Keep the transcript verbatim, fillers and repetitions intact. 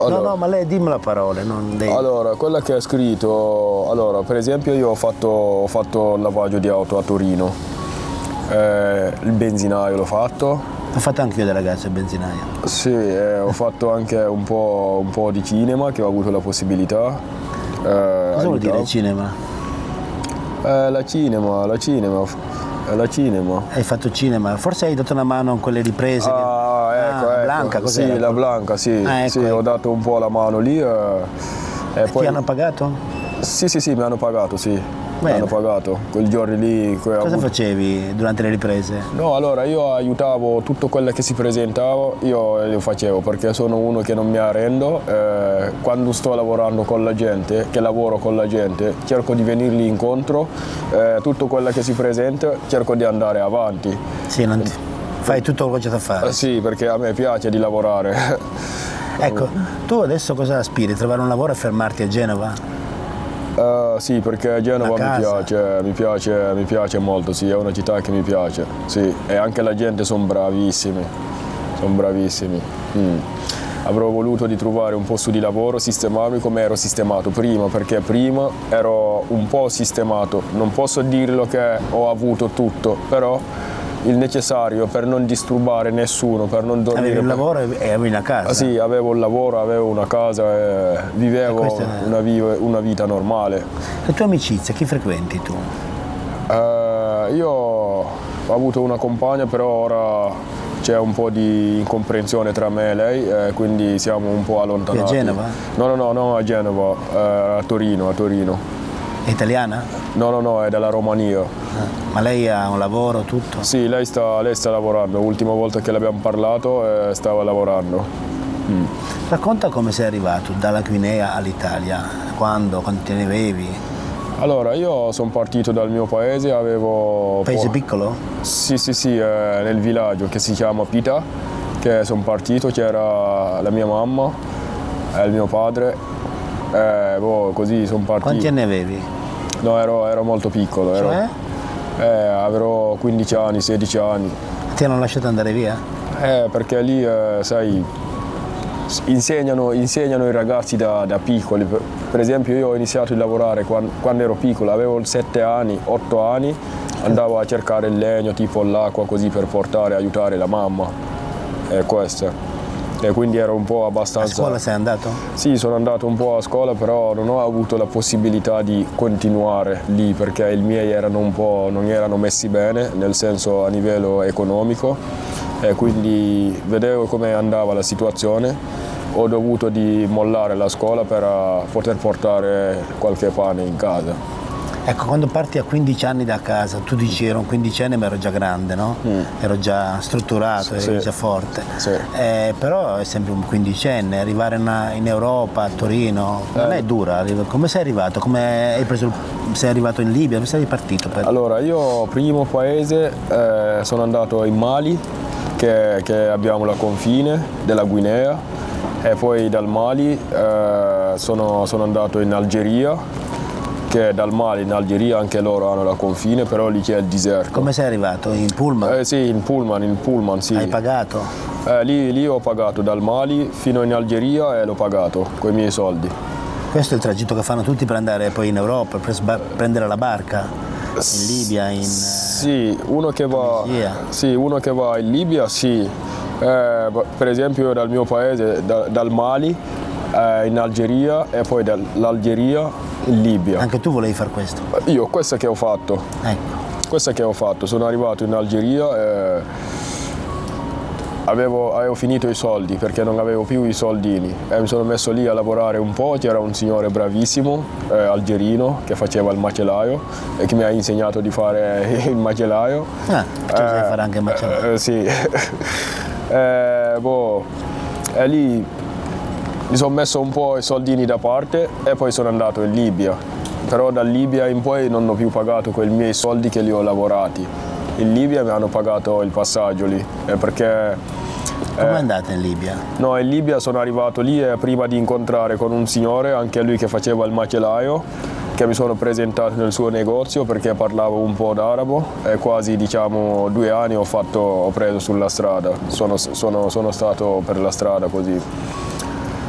Allora, no, no, ma lei dimmi la parola, non lei. Allora, quella che è scritto, allora, per esempio io ho fatto, ho fatto il lavaggio di auto a Torino, eh, il benzinaio l'ho fatto. Ho fatto anche io da ragazzo il benzinaio. Sì, eh, ho fatto anche un po', un po' di cinema, che ho avuto la possibilità. Eh, Cosa vuol dire aiutavo. cinema? Eh, la cinema, la cinema, eh, la cinema. Hai fatto cinema, forse hai dato una mano a quelle riprese. Ah, che... ecco, ah, ecco. Blanca, cos'era? Sì, la Blanca, sì. Ah, ecco, sì, ecco. ho dato un po' la mano lì. Eh, e E poi... ti hanno pagato? Sì, sì, sì, mi hanno pagato, sì. Mi Bene. hanno pagato, quei giorni lì. que- Cosa avuto- facevi durante le riprese? No, allora io aiutavo tutto quello che si presentava, io lo facevo perché sono uno che non mi arrendo. Eh, quando sto lavorando con la gente, che lavoro con la gente, cerco di venirgli incontro, eh, tutto quello che si presenta cerco di andare avanti. Sì, non ti... fai tutto quello che c'è da fare. Eh, sì, perché a me piace di lavorare. Ecco, tu adesso cosa aspiri? Trovare un lavoro e fermarti a Genova? Eh, sì, perché Genova Una mi casa. piace, mi piace, mi piace molto, sì, è una città che mi piace, sì, e anche la gente sono bravissimi, sono bravissimi. Mm. Avrò voluto di trovare un posto di lavoro, sistemarmi come ero sistemato prima, perché prima ero un po' sistemato, non posso dirlo che ho avuto tutto, però il necessario per non disturbare nessuno, per non dormire. Avevi un per- lavoro e avevi una casa? Ah, sì, avevo un lavoro, avevo una casa e vivevo E questa è- una, vi- una vita normale. Le tue amicizie, chi frequenti tu? Eh, io ho avuto una compagna, però ora c'è un po' di incomprensione tra me e lei, eh, quindi siamo un po' allontanati. Qui a Genova? No, no, no, no, a Genova, eh, a Torino, a Torino. È italiana? No, no, no, è della Romania. Ah, ma lei ha un lavoro, tutto? Sì, lei sta, lei sta lavorando, l'ultima volta che l'abbiamo parlato eh, stava lavorando. Mm. Racconta come sei arrivato dalla Guinea all'Italia, quando, quanti ne avevi? Allora, io sono partito dal mio paese, avevo... Paese po- piccolo? Sì, sì, sì, eh, nel villaggio che si chiama Pita, che sono partito, c'era la mia mamma e il mio padre, eh, boh, così sono partito. Quanti anni avevi? No, ero, ero molto piccolo, ero, Cioè? eh, avrò quindici anni, sedici anni, Ti hanno lasciato andare via? eh, perché lì, eh, sai, insegnano, insegnano i ragazzi da, da piccoli. Per, per esempio io ho iniziato a lavorare quando, quando ero piccolo, avevo sette anni, otto anni, andavo a cercare il legno, tipo l'acqua, così per portare, aiutare la mamma, e questo. E quindi ero un po' A abbastanza... scuola sei andato? Sì, sono andato un po' a scuola, però non ho avuto la possibilità di continuare lì perché i miei erano un po', non erano messi bene, nel senso a livello economico, e quindi vedevo come andava la situazione. Ho dovuto di mollare la scuola per uh, poter portare qualche pane in casa. Ecco, quando parti a quindici anni da casa, tu dici ero un quindicenne ma ero già grande, no? Mm. Ero già strutturato, Sì. ero già forte. Sì. Eh, però è sempre un quindicenne, arrivare in, in Europa, a Torino, non Eh. è dura. arri- Come sei arrivato? Come hai preso il- sei arrivato in Libia? Come sei partito? Per... Allora, io primo paese eh, sono andato in Mali, che, che abbiamo la confine della Guinea, e poi dal Mali eh, sono, sono andato in Algeria, che dal Mali in Algeria anche loro hanno la confine, però lì c'è il deserto. Come sei arrivato? In pullman? Eh, sì, in pullman, in pullman, sì. Hai pagato? Eh, lì, lì ho pagato dal Mali fino in Algeria e l'ho pagato con i miei soldi. Questo è il tragitto che fanno tutti per andare poi in Europa, per sba- prendere la barca in Libia, in... Sì, uno che va, Tunisia. sì, uno che va in Libia, sì. Eh, per esempio io dal mio paese, da- dal Mali, eh, in Algeria e poi dall'Algeria in Libia. Anche tu volevi fare questo? Io questo che ho fatto, Ecco. questo che ho fatto, sono arrivato in Algeria e avevo, avevo finito i soldi perché non avevo più i soldini e mi sono messo lì a lavorare un po'. C'era un signore bravissimo, eh, algerino, che faceva il macellaio e che mi ha insegnato di fare il macellaio. Ah, perciò sai fare anche il macellaio. Eh, sì. eh, boh, e lì mi sono messo un po' i soldini da parte e poi sono andato in Libia. Però dal Libia in poi non ho più pagato quei miei soldi che li ho lavorati. In Libia mi hanno pagato il passaggio lì, eh, perché... Come eh, è andata in Libia? No, in Libia sono arrivato lì e prima di incontrare con un signore, anche lui che faceva il macellaio, che mi sono presentato nel suo negozio perché parlavo un po' d'arabo e quasi diciamo due anni ho, fatto, ho preso sulla strada, sono, sono, sono stato per la strada così.